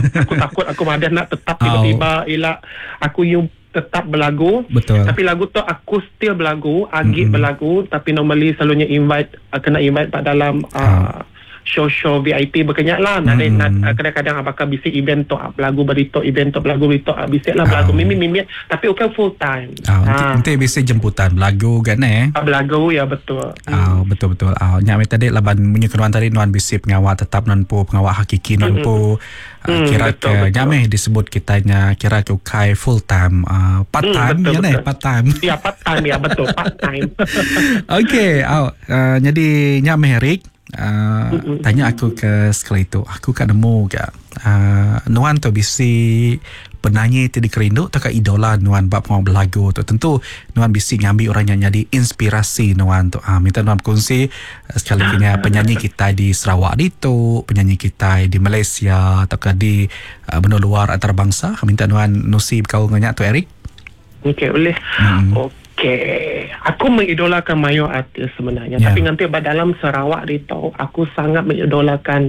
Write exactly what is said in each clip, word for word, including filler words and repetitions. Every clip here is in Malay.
Aku takut aku madah nak tetap Oh. tiba-tiba elak aku you tetap berlagu. Betul. Tapi lagu tu aku still berlagu, agit Mm-mm. berlagu, tapi normally selalunya invite uh, kena invite pada dalam uh, show-show V I P berkenyak lah. Nak Mm-mm. nak kadang-kadang bakal bisik event tu uh, berlagu berito, event tu berlagu berito, uh, bisik lah berlagu Oh. mimi-mimi, tapi bukan full time. Oh, nanti, Ah. nanti bisa jemputan belagu kan eh. Uh, berlagu ya betul. Oh, betul-betul. Oh, nyak tadi laban menyukan tadi nuan bisip pengawal tetap nuan po pengawal hakiki nuan po. Uh, Mm, kira betul, ke betul. nyameh disebut kitanya kira ke ukai full time, uh, part time Mm, betul, ya eh, betul. part time. Ya part time ya betul part time. Okey, oh, uh, jadi nyak Merik uh, tanya aku ke sekali itu. Aku kan nemu ke uh, nuan tu bisi penyanyi tu dikerindu atau ke idola nuan bab mau berlagu tu. Tentu nuan bisi ngambil orang yang jadi inspirasi nuan tu. Ah, minta nuan kongsi uh, sekali kini penyanyi kita di Sarawak itu, penyanyi kita di Malaysia atau ke di uh, benua luar antarabangsa. Minta nuan nusi kau nganyak tu Eric. Okey boleh. Hmm. Okey, aku mengidolakan banyak artis sebenarnya. Ya. Tapi nanti dalam Sarawak itu aku sangat mengidolakan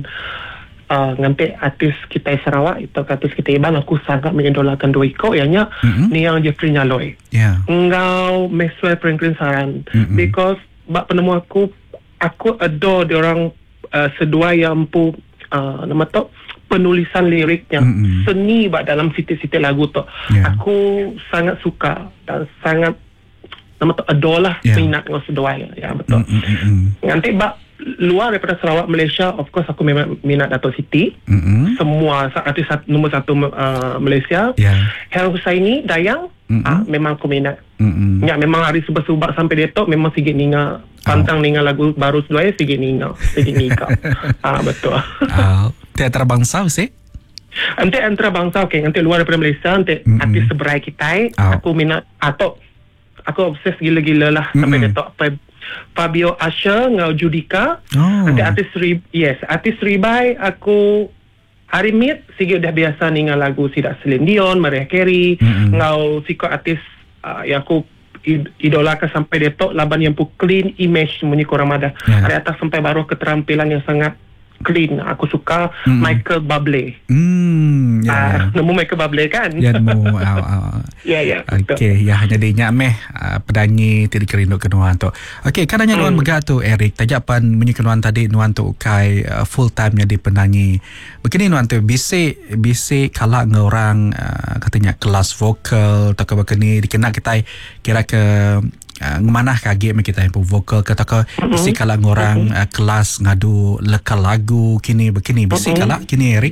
uh, nanti artis kita di Sarawak itu artis kita Iban. Aku sangat mengidolakan dua ikut ianya Mm-mm. ni yang Jeffrey Nyaloi. Ya. Engau Maxwell Franklin Saran. Mm-mm. Because bak penemu aku aku adore diorang uh, sedua yang pu uh, nama tu penulisan liriknya, Mm-mm. seni bak dalam sitik-sitik lagu tu. Yeah. Aku sangat suka dan sangat nama tu adore lah, Yeah. minat dengan sedua ya, ya betul. Mm-mm. Nanti bak luar daripada Sarawak, Malaysia, of course aku memang minat Dato' Siti. Mm-mm. Semua artis sat- nombor satu uh, Malaysia. Ya. Hel Husaini, Dayang, Mm-mm. ah, memang aku minat. Mm-mm. Ya, memang hari subak-subak sampai dia tok memang sikit ninga pantang ninga lagu baru sedua sikit ninga sikit ninga. Ah betul. Ah, teater bangsa sih. Nanti antara bangsa okey, nanti luar daripada Malaysia, nanti Mm-mm. artis seberai kita, Oh. aku minat atau aku obses gila-gila lah sampai Mm-mm. dia tok Fa- Fabio Asher ngau Judika. Oh. Nanti artis Rib, yes, artis Ribai aku hari mit sikit dah biasa ninga lagu Sidak Celine Dion, Mariah Carey, Mm-mm. ngau sikit artis uh, yang aku id- idolakan sampai dia tok laban yang pu clean image bunyi korang ada. Yeah. Hari atas sampai baru keterampilan yang sangat clean. Aku suka Mm. Michael Bublé. Hmm, ya. Ah, ya. nemu Michael Bublé kan? Ya nemu. ah, ah. Ya, ya. betul. Okey, ya hanya dia meh uh, penyanyi tidak kerindu kenuan tu. Okey, kan hanya nuan Hmm. megah tu Eric, tajapan menyi kenuan tadi nuan tu kai uh, full time jadi penyanyi. Begini nuan tu bisik bisik kalak ngorang uh, katanya kelas vokal atau ke begini dikenal kita kira ke uh, ngemanah kage me kita yang vokal kata ke bisik kalak ngorang uh, kelas ngadu lekal lagu kini begini bisik Mm-mm. kalak kini Eric.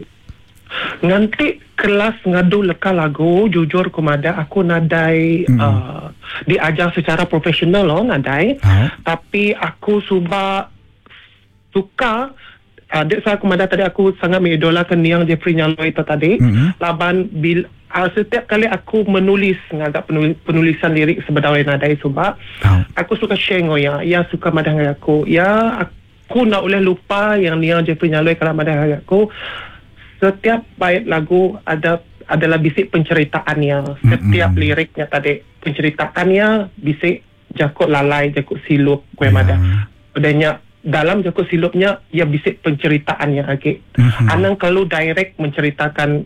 Nanti kelas ngadu leka lagu, jujur kumada aku nadai Mm. uh, diajar secara profesional loh nadai. Oh. Tapi aku suba suka uh, dek saya kumada tadi aku sangat mengidolakan yang Jeffrey Nyaloi itu tadi. Mm-mm. Laban bil uh, setiap kali aku menulis ngagak penulis, penulisan lirik sebenarnya nadai suba. Oh. Aku suka share ngoya, ya suka madah dengan aku. Ya aku nak boleh lupa yang yang Jeffrey Nyaloi kalau madah dengan aku. Setiap bait lagu ada adalah bisik penceritaannya. Setiap Mm-mm. liriknya tadi penceritaannya bisik jakut lalai, jakut silup kue Ya. madah. Adanya dalam jakut silupnya ia bisik penceritaannya lagi. Mhm. Anang kalau direct menceritakan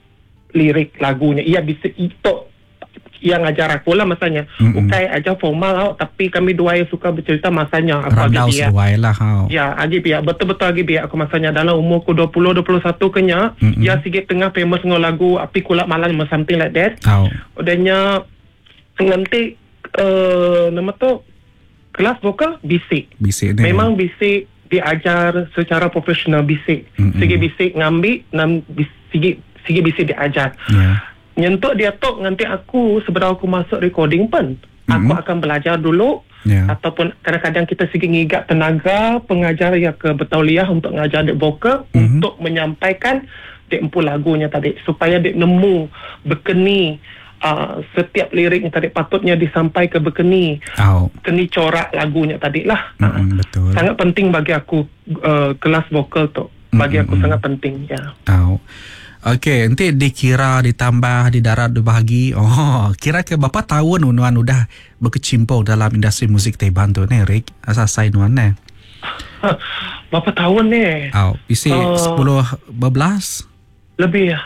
lirik lagunya, ia bisik itu yang ajar aku lah masanya. Mm-mm. Bukan aja formal tau, tapi kami dua yang suka bercerita masanya. Aku Randau agi biar. sesuai lah hau. Ya, agi biar. Betul-betul agi biar aku masanya dalam umurku dua puluh dua puluh satu kenya. Mm-mm. Ya sikit tengah famous dengan lagu Api Kulak Malam or something like that. Hau. Udahnya nanti uh, nama tu kelas vokal bisik. Bisik ni. Memang bisik diajar secara profesional bisik. Mm-mm. Sigi bisik ngambil, nam bis, sigi sigi bisik diajar. Ya. Nyentuk dia tok nanti aku sebelum aku masuk recording pun aku Mm-mm. akan belajar dulu. Ya. Ataupun kadang-kadang kita segi ngigap tenaga pengajar yang ke bertauliah untuk mengajar dek vokal Mhm. untuk menyampaikan dek empu lagunya tadi supaya dek nemu berkeni uh, setiap lirik yang tadi patutnya disampaikan ke berkeni Hau. keni corak lagunya tadi lah. Mm-mm, betul. Sangat penting bagi aku uh, kelas vokal tu. Bagi aku Mm-mm. sangat penting ya. Hau. Okey, nanti dikira ditambah di darat dibahagi. Oh, kira ke berapa tahun Nuan udah berkecimpung dalam industri musik Taiwan tu ni, Rick? Asasai Nuan ni. Berapa tahun ni? Hau, isi Oh. sepuluh berbelas? Lebih